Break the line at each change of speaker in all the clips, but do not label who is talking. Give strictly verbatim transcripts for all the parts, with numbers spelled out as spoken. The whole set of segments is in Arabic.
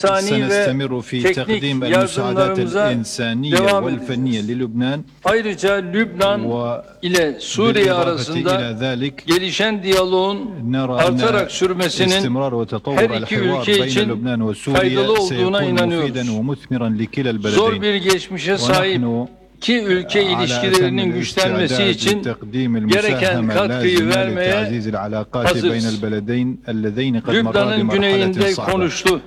سنستمر في تقديم المساعدات الإنسانية والفنية للبنان.
Ayrıca Lübnan ile Suriye arasında gelişen diyaloğun artarak sürmesinin her iki ülke için faydalı olduğuna inanıyoruz. Zor bir geçmişe sahip iki ülke ilişkilerinin güçlenmesi için gereken katkıyı vermeye hazırız. Lübnan'ın güneyinde konuştu.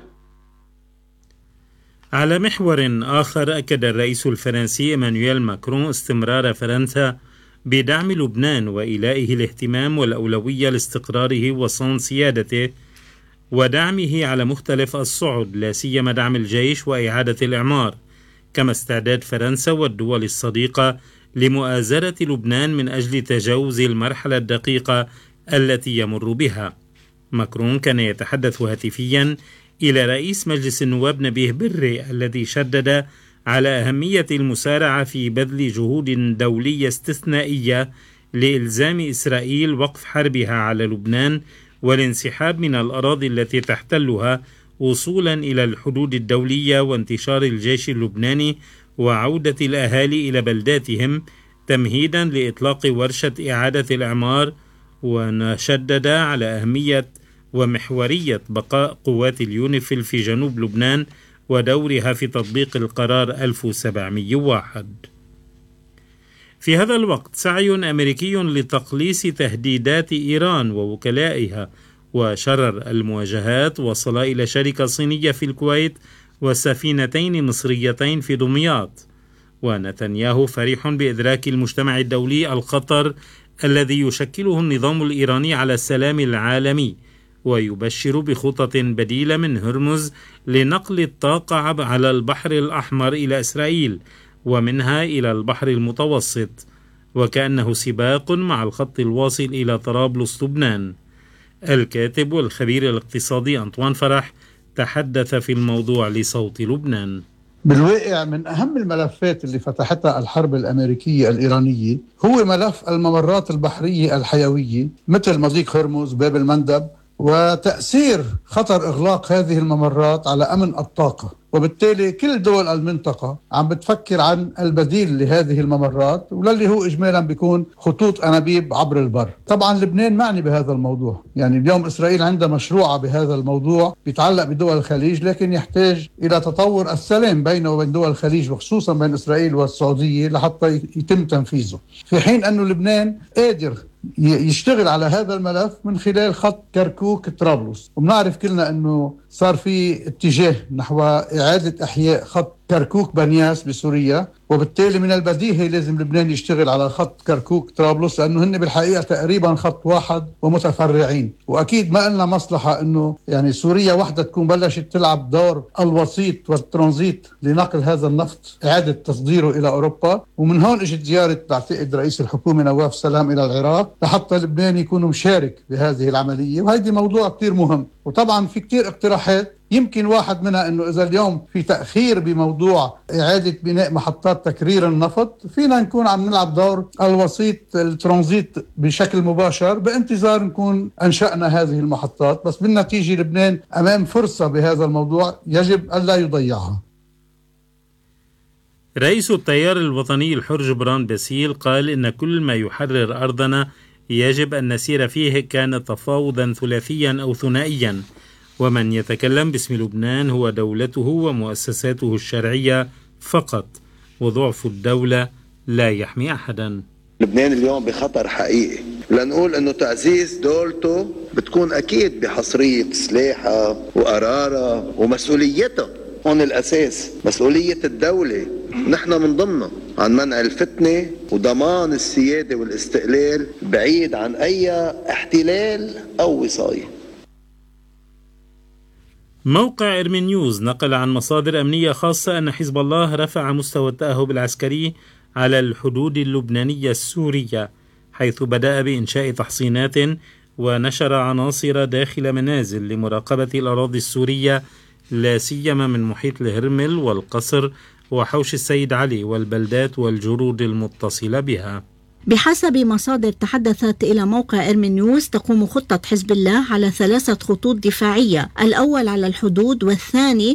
على محور آخر أكد الرئيس الفرنسي إيمانويل ماكرون استمرار فرنسا بدعم لبنان وإيلائه الاهتمام والأولوية لاستقراره وصون سيادته ودعمه على مختلف الصعد، لا سيما دعم الجيش وإعادة الإعمار، كما استعداد فرنسا والدول الصديقة لمؤازرة لبنان من أجل تجاوز المرحلة الدقيقة التي يمر بها. ماكرون كان يتحدث هاتفيا إلى رئيس مجلس النواب نبيه بري الذي شدد على أهمية المسارعة في بذل جهود دولية استثنائية لإلزام إسرائيل وقف حربها على لبنان والانسحاب من الأراضي التي تحتلها وصولا إلى الحدود الدولية وانتشار الجيش اللبناني وعودة الأهالي إلى بلداتهم تمهيدا لإطلاق ورشة إعادة الإعمار. ونشدد على أهمية ومحورية بقاء قوات اليونيفيل في جنوب لبنان ودورها في تطبيق القرار ألف وسبعمئة وواحد. في هذا الوقت سعي أمريكي لتقليص تهديدات إيران ووكلائها وشرر المواجهات وصل إلى شركة صينية في الكويت وسفينتين مصريتين في دمياط. ونتنياهو فرح بإدراك المجتمع الدولي الخطر الذي يشكله النظام الإيراني على السلام العالمي، ويبشر بخطط بديلة من هرمز لنقل الطاقة على البحر الأحمر إلى إسرائيل ومنها إلى البحر المتوسط، وكأنه سباق مع الخط الواصل إلى طرابلس لبنان. الكاتب والخبير الاقتصادي أنطوان فرح تحدث في الموضوع لصوت لبنان.
بالواقع من أهم الملفات اللي فتحتها الحرب الأمريكية الإيرانية هو ملف الممرات البحرية الحيوية مثل مضيق هرمز، باب المندب، وتأثير خطر إغلاق هذه الممرات على أمن الطاقة. وبالتالي كل دول المنطقة عم بتفكر عن البديل لهذه الممرات، وللي هو إجمالا بيكون خطوط أنابيب عبر البر. طبعا لبنان معني بهذا الموضوع، يعني اليوم إسرائيل عندها مشروع بهذا الموضوع بيتعلق بدول الخليج، لكن يحتاج إلى تطور السلام بينه وبين دول الخليج وخصوصا بين إسرائيل والسعودية لحتى يتم تنفيذه، في حين أنه لبنان قادر يشتغل على هذا الملف من خلال خط كركوك طرابلس. وبنعرف كلنا أنه صار في اتجاه نحو إعادة إحياء خط كركوك بنياس بسوريا، وبالتالي من البديهي لازم لبنان يشتغل على خط كركوك طرابلس، لأنه هن بالحقيقة تقريبا خط واحد ومتفرعين. وأكيد ما لنا مصلحة أنه يعني سوريا وحدة تكون بلشت تلعب دور الوسيط والترانزيت لنقل هذا النفط إعادة تصديره إلى أوروبا. ومن هون اجت زيارة بعتقد رئيس الحكومة نواف سلام إلى العراق لحتى لبنان يكون مشارك بهذه العملية، وهذا موضوع كتير مهم. وطبعا في كتير اقتراحات، يمكن واحد منها أنه إذا اليوم في تأخير بموضوع إعادة بناء محطات تكرير النفط، فينا نكون عم نلعب دور الوسيط الترانزيت بشكل مباشر بانتظار نكون أنشأنا هذه المحطات. بس بالنتيجة لبنان أمام فرصة بهذا الموضوع يجب ألا يضيعها.
رئيس التيار الوطني الحر جبران باسيل قال إن كل ما يحرر أرضنا يجب أن نسير فيه كان تفاوضا ثلاثيا أو ثنائيا، ومن يتكلم باسم لبنان هو دولته ومؤسساته الشرعية فقط، وضعف الدولة لا يحمي أحدا.
لبنان اليوم بخطر حقيقي، لنقول أنه تعزيز دولته بتكون أكيد بحصرية سلاحها وقرارها ومسؤوليتها. هون الأساس مسؤولية الدولة، نحن من ضمنها عن منع الفتنة وضمان السيادة والاستقلال بعيد عن أي احتلال أو وصاية.
موقع إرمي نيوز نقل عن مصادر أمنية خاصة أن حزب الله رفع مستوى التأهب العسكري على الحدود اللبنانية السورية، حيث بدأ بإنشاء تحصينات ونشر عناصر داخل منازل لمراقبة الأراضي السورية، لا سيما من محيط الهرمل والقصر وحوش السيد علي والبلدات والجرود المتصلة بها.
بحسب مصادر تحدثت إلى موقع إرمي نيوز، تقوم خطة حزب الله على ثلاثة خطوط دفاعية، الأول على الحدود والثاني